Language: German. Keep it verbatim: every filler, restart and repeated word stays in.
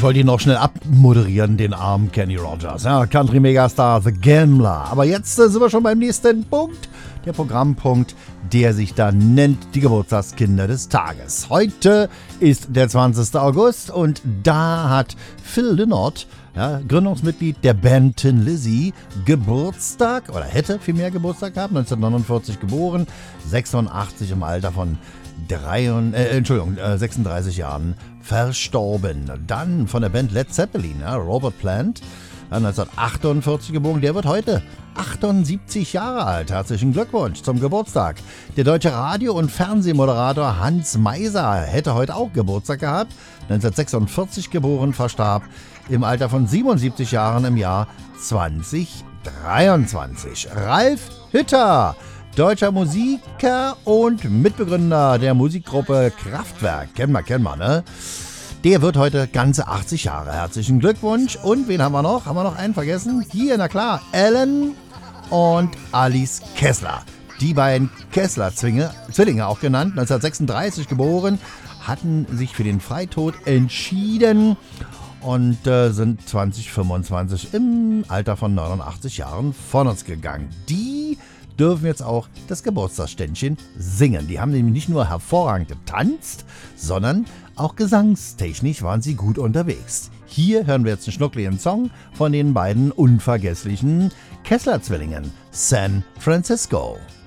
wollte ihn noch schnell abmoderieren, den armen Kenny Rogers. Ja, Country-Megastar The Gambler. Aber jetzt äh, sind wir schon beim nächsten Punkt. Der Programmpunkt, der sich da nennt die Geburtstagskinder des Tages. Heute ist der zwanzigster August und da hat Phil Lynott, ja, Gründungsmitglied der Band Tin Lizzy, Geburtstag oder hätte vielmehr Geburtstag gehabt, neunzehnhundertneunundvierzig geboren, sechsundachtzig im Alter von drei, äh, Entschuldigung, äh, sechsunddreißig Jahren verstorben. Dann von der Band Led Zeppelin, ja, Robert Plant, neunzehnhundertachtundvierzig geboren, der wird heute achtundsiebzig Jahre alt. Herzlichen Glückwunsch zum Geburtstag. Der deutsche Radio- und Fernsehmoderator Hans Meiser hätte heute auch Geburtstag gehabt. neunzehnhundertsechsundvierzig geboren, verstarb im Alter von siebenundsiebzig Jahren im Jahr zweitausenddreiundzwanzig. Ralf Hütter, deutscher Musiker und Mitbegründer der Musikgruppe Kraftwerk. Kennen wir, kennen wir, ne? Der wird heute ganze achtzig Jahre. Herzlichen Glückwunsch. Und wen haben wir noch? Haben wir noch einen vergessen? Hier, na klar, Alan und Alice Kessler. Die beiden Kessler-Zwillinge, Zwillinge auch genannt, neunzehnhundertsechsunddreißig geboren, hatten sich für den Freitod entschieden und äh, sind zwanzig fünfundzwanzig im Alter von neunundachtzig Jahren von uns gegangen. Die dürfen jetzt auch das Geburtstagsständchen singen. Die haben nämlich nicht nur hervorragend getanzt, sondern auch gesangstechnisch waren sie gut unterwegs. Hier hören wir jetzt einen schnuckligen Song von den beiden unvergesslichen Kessler-Zwillingen, San Francisco.